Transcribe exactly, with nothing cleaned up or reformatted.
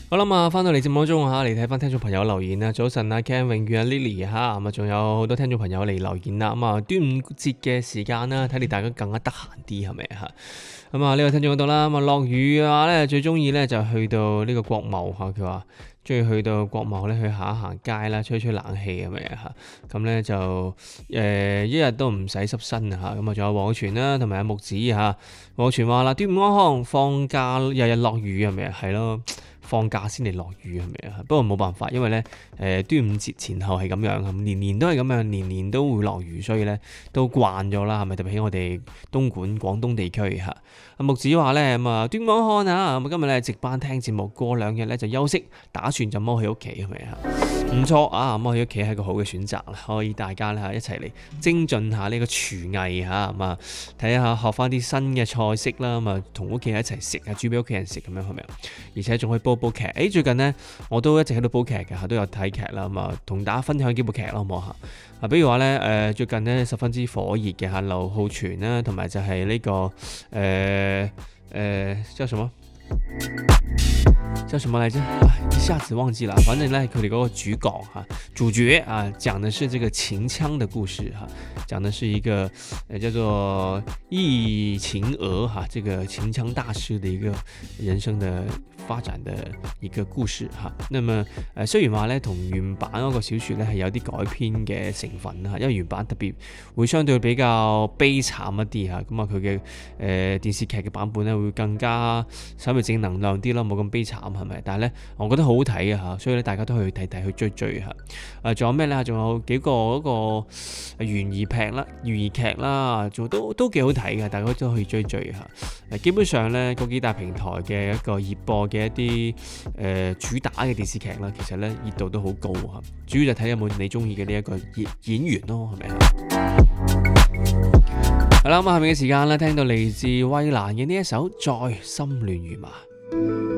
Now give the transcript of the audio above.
好啦嘛，翻到嚟節目中嚇，嚟睇翻聽眾朋友留言啦。早晨啊 Ken、永遠啊 Lily 嚇，咁啊仲有好多聽眾朋友嚟留言啦。咁啊端午節嘅時間啦，睇嚟大家更加得閒啲係咪嚇？咁啊呢個聽眾嗰度啦，咁啊落雨嘅話咧，最中意咧就去到呢個國貿嚇，佢話中意去到國貿咧去行一行街啦，吹吹冷氣係咪嚇？咁咧就誒、呃、一日都唔使濕身啊嚇。咁啊仲有黃泉啦，同埋阿木子嚇。黃泉話啦，端午安康，放假日日落雨係咪啊？係咯。放假先嚟落雨係咪啊？不過冇辦法，因為咧誒、呃、端午節前後係咁樣，咁年年都係咁樣，年年都會落雨，所以咧都慣咗啦，係咪？特別喺我哋東莞廣東地區嚇。阿木子話咧咁啊，端午安康啊，咁今日咧值班聽節目，過兩日咧就休息，打算就踎喺屋企係咪啊？唔錯啊，踎喺屋企係一個好嘅選擇啦，可以大家咧一齊嚟精進下呢個廚藝嚇，咁啊睇下學翻啲新嘅菜式啦，咁啊同屋企人一齊食啊，煮俾屋企人食咁樣係咪啊？而且仲可以煲煲劇，誒、欸、最近呢，我都一直喺度煲劇嘅，都有睇劇啦，咁啊同大家分享幾部劇啦，好唔好嚇？啊，比如話咧誒最近呢，十分之火熱嘅嚇，劉浩存啦，同埋就係呢、這個誒誒、呃呃、叫什麼？叫什麼來着？啊，一下子忘記了。反正呢，佢哋嗰個主角哈，主角啊，講的是這個秦腔的故事哈，講的是一個呃叫做易秦娥哈，這個秦腔大師的一個人生的發展的一個故事哈。那麼誒，雖然話咧同原版嗰個小說咧係有啲改編嘅成分啦，因為原版特別會相對比較悲慘一啲吓，咁啊佢嘅誒電視劇嘅版本咧會更加稍微正能量啲咯，冇咁悲慘係咪？但係咧，我覺得好好睇啊吓，所以咧大家都去睇睇去追追吓。誒，仲有咩咧？仲有幾個嗰個懸疑劇啦、懸疑劇啦，做都都幾好睇嘅，大家都可以追追吓。誒，基本上咧嗰幾大平台嘅一個熱播嘅一啲誒、呃、主打嘅電視劇啦，其實咧熱度都好高吓。主要就睇有冇你中意嘅呢一個演演員咯，係咪啊？好啦，咁下面嘅時間咧，聽到嚟自衛蘭嘅呢一首《再心亂如麻》。